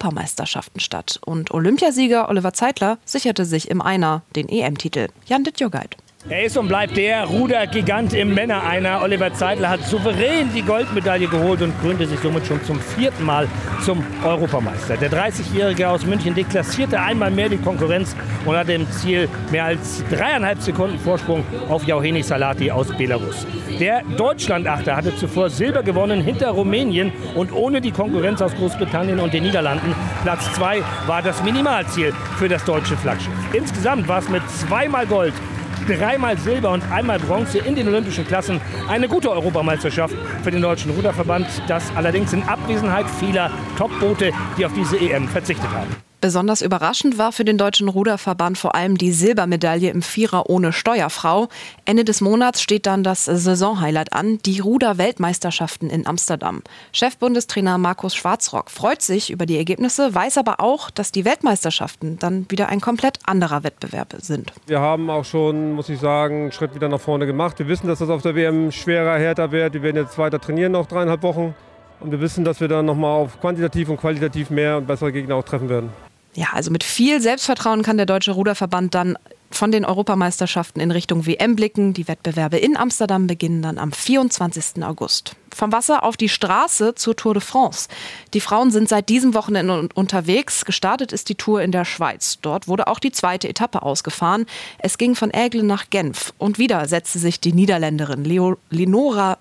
Europameisterschaften statt. Und Olympiasieger Oliver Zeitler sicherte sich im Einer den EM-Titel. Jan Dittjörgeit. Er ist und bleibt der Rudergigant im Männer-Einer. Oliver Zeitler hat souverän die Goldmedaille geholt und krönte sich somit schon zum 4. Mal zum Europameister. Der 30-Jährige aus München deklassierte einmal mehr die Konkurrenz und hatte im Ziel mehr als 3,5 Sekunden Vorsprung auf Jauheni Salati aus Belarus. Der Deutschlandachter hatte zuvor Silber gewonnen hinter Rumänien und ohne die Konkurrenz aus Großbritannien und den Niederlanden. Platz 2 war das Minimalziel für das deutsche Flaggschiff. Insgesamt war es mit 2-mal Gold, 3-mal Silber und 1-mal Bronze in den olympischen Klassen eine gute Europameisterschaft für den Deutschen Ruderverband. Das allerdings in Abwesenheit vieler Top-Boote, die auf diese EM verzichtet haben. Besonders überraschend war für den Deutschen Ruderverband vor allem die Silbermedaille im Vierer ohne Steuerfrau. Ende des Monats steht dann das Saisonhighlight an, die Ruder-Weltmeisterschaften in Amsterdam. Chefbundestrainer Markus Schwarzrock freut sich über die Ergebnisse, weiß aber auch, dass die Weltmeisterschaften dann wieder ein komplett anderer Wettbewerb sind. Wir haben auch schon, muss ich sagen, einen Schritt wieder nach vorne gemacht. Wir wissen, dass das auf der WM schwerer, härter wird. Wir werden jetzt weiter trainieren, noch 3,5 Wochen. Und wir wissen, dass wir dann nochmal auf quantitativ und qualitativ mehr und bessere Gegner auch treffen werden. Ja, also mit viel Selbstvertrauen kann der Deutsche Ruderverband dann von den Europameisterschaften in Richtung WM blicken. Die Wettbewerbe in Amsterdam beginnen dann am 24. August. Vom Wasser auf die Straße zur Tour de France. Die Frauen sind seit diesem Wochenende unterwegs. Gestartet ist die Tour in der Schweiz. Dort wurde auch die zweite Etappe ausgefahren. Es ging von Aigle nach Genf. Und wieder setzte sich die Niederländerin Leonora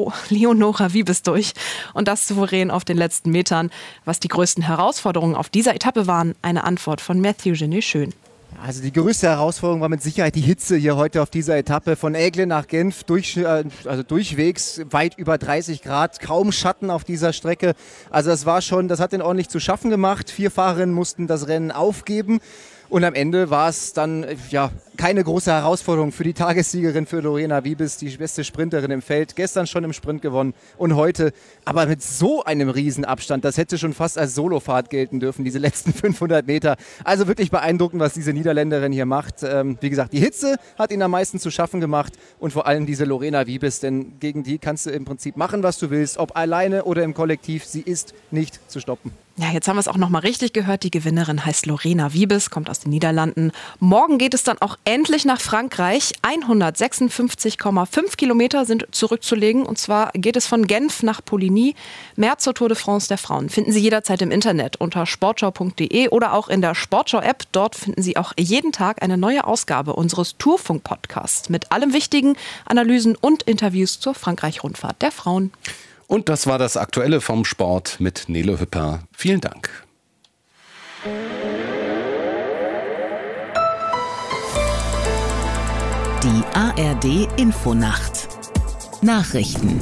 Wiebes durch. Und das souverän auf den letzten Metern. Was die größten Herausforderungen auf dieser Etappe waren, eine Antwort von Matthew Genet Schön. Also die größte Herausforderung war mit Sicherheit die Hitze hier heute auf dieser Etappe von Aigle nach Genf, durchwegs weit über 30 Grad, kaum Schatten auf dieser Strecke. Also das hat den ordentlich zu schaffen gemacht. 4 Fahrerinnen mussten das Rennen aufgeben. Und am Ende war es dann keine große Herausforderung für die Tagessiegerin, für Lorena Wiebes, die beste Sprinterin im Feld. Gestern schon im Sprint gewonnen und heute aber mit so einem Riesenabstand. Das hätte schon fast als Solofahrt gelten dürfen, diese letzten 500 Meter. Also wirklich beeindruckend, was diese Niederländerin hier macht. Wie gesagt, die Hitze hat ihnen am meisten zu schaffen gemacht und vor allem diese Lorena Wiebes, denn gegen die kannst du im Prinzip machen, was du willst, ob alleine oder im Kollektiv. Sie ist nicht zu stoppen. Ja, jetzt haben wir es auch nochmal richtig gehört. Die Gewinnerin heißt Lorena Wiebes, kommt aus den Niederlanden. Morgen geht es dann auch endlich nach Frankreich. 156,5 Kilometer sind zurückzulegen. Und zwar geht es von Genf nach Poligny. Mehr zur Tour de France der Frauen finden Sie jederzeit im Internet unter sportschau.de oder auch in der Sportschau-App. Dort finden Sie auch jeden Tag eine neue Ausgabe unseres Tourfunk-Podcasts mit allem Wichtigen, Analysen und Interviews zur Frankreich-Rundfahrt der Frauen. Und das war das Aktuelle vom Sport mit Nele Hüpper. Vielen Dank. Die ARD Infonacht. Nachrichten.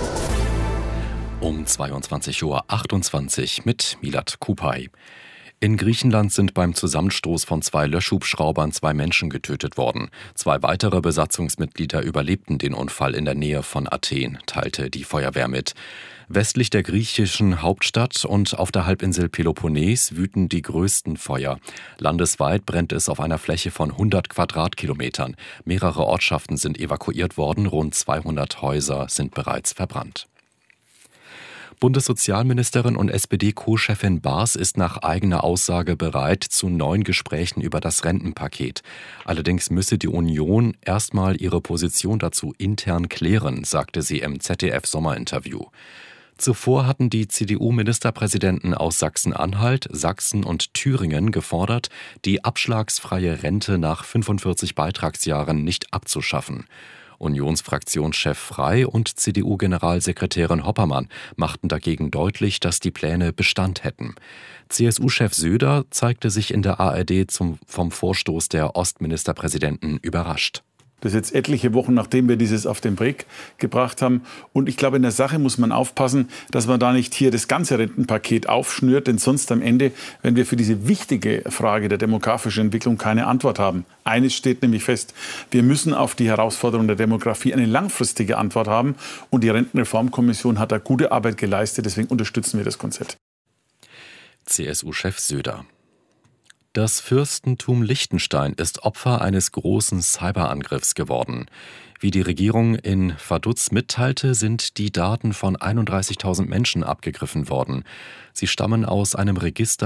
Um 22:28 Uhr mit Milat Kupay. In Griechenland sind beim Zusammenstoß von 2 Löschhubschraubern 2 Menschen getötet worden. 2 weitere Besatzungsmitglieder überlebten den Unfall in der Nähe von Athen, teilte die Feuerwehr mit. Westlich der griechischen Hauptstadt und auf der Halbinsel Peloponnes wüten die größten Feuer. Landesweit brennt es auf einer Fläche von 100 Quadratkilometern. Mehrere Ortschaften sind evakuiert worden, rund 200 Häuser sind bereits verbrannt. Bundessozialministerin und SPD-Co-Chefin Baas ist nach eigener Aussage bereit zu neuen Gesprächen über das Rentenpaket. Allerdings müsse die Union erstmal ihre Position dazu intern klären, sagte sie im ZDF-Sommerinterview. Zuvor hatten die CDU-Ministerpräsidenten aus Sachsen-Anhalt, Sachsen und Thüringen gefordert, die abschlagsfreie Rente nach 45 Beitragsjahren nicht abzuschaffen. Unionsfraktionschef Frey und CDU-Generalsekretärin Hoppermann machten dagegen deutlich, dass die Pläne Bestand hätten. CSU-Chef Söder zeigte sich in der ARD vom Vorstoß der Ostministerpräsidenten überrascht. Das ist jetzt etliche Wochen, nachdem wir dieses auf den Weg gebracht haben. Und ich glaube, in der Sache muss man aufpassen, dass man da nicht hier das ganze Rentenpaket aufschnürt. Denn sonst am Ende, wenn wir für diese wichtige Frage der demografischen Entwicklung keine Antwort haben. Eines steht nämlich fest, wir müssen auf die Herausforderung der Demografie eine langfristige Antwort haben. Und die Rentenreformkommission hat da gute Arbeit geleistet. Deswegen unterstützen wir das Konzept. CSU-Chef Söder. Das Fürstentum Liechtenstein ist Opfer eines großen Cyberangriffs geworden. Wie die Regierung in Vaduz mitteilte, sind die Daten von 31.000 Menschen abgegriffen worden. Sie stammen aus einem Register